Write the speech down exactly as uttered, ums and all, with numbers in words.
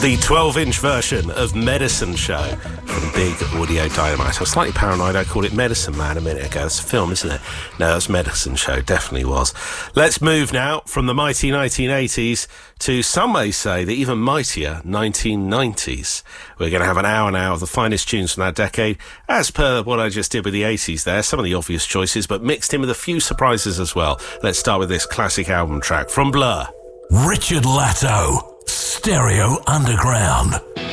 The twelve-inch version of Medicine Show from Big Audio Dynamite. I was slightly paranoid. I called it Medicine Man a minute ago. It's a film, isn't it? No, that's Medicine Show. Definitely was. Let's move now from the mighty nineteen eighties to, some may say, the even mightier nineteen nineties. We're going to have an hour now of the finest tunes from that decade, as per what I just did with the eighties there. Some of the obvious choices, but mixed in with a few surprises as well. Let's start with this classic album track from Blur. Richard Latto, Stereo Underground.